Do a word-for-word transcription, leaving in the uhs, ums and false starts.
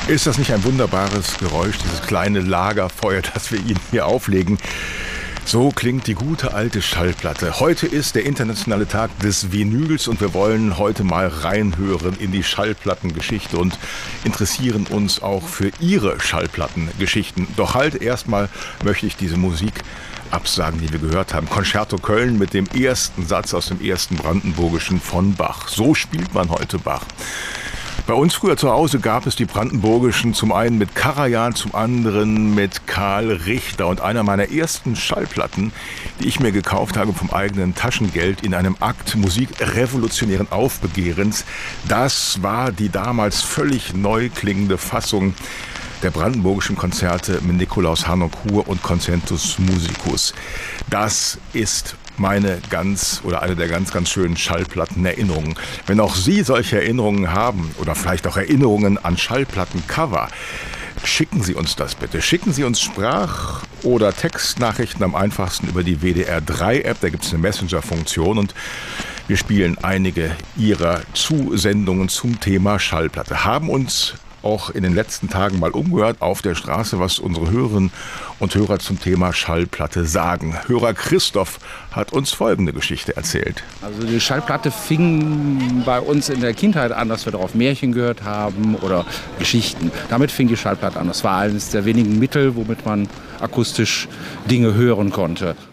Ist das nicht ein wunderbares Geräusch, dieses kleine Lagerfeuer, das wir Ihnen hier auflegen? So klingt die gute alte Schallplatte. Heute ist der internationale Tag des Vinyls und wir wollen heute mal reinhören in die Schallplattengeschichte und interessieren uns auch für Ihre Schallplattengeschichten. Doch halt erstmal möchte ich diese Musik absagen, die wir gehört haben. Concerto Köln mit dem ersten Satz aus dem ersten Brandenburgischen von Bach. So spielt man heute Bach. Bei uns früher zu Hause gab es die Brandenburgischen zum einen mit Karajan, zum anderen mit Karl Richter. Und einer meiner ersten Schallplatten, die ich mir gekauft habe vom eigenen Taschengeld in einem Akt musikrevolutionären Aufbegehrens, das war die damals völlig neu klingende Fassung der Brandenburgischen Konzerte mit Nikolaus Harnoncourt und Concentus Musicus. Das ist meine ganz oder eine der ganz, ganz schönen Schallplattenerinnerungen. Wenn auch Sie solche Erinnerungen haben oder vielleicht auch Erinnerungen an Schallplattencover, schicken Sie uns das bitte. Schicken Sie uns Sprach- oder Textnachrichten am einfachsten über die W D R drei App. Da gibt es eine Messenger-Funktion und wir spielen einige Ihrer Zusendungen zum Thema Schallplatte. Haben uns auch in den letzten Tagen mal umgehört auf der Straße, was unsere Hörerinnen und Hörer zum Thema Schallplatte sagen. Hörer Christoph hat uns folgende Geschichte erzählt. Also die Schallplatte fing bei uns in der Kindheit an, dass wir darauf Märchen gehört haben oder Geschichten. Damit fing die Schallplatte an. Das war eines der wenigen Mittel, womit man akustisch Dinge hören konnte.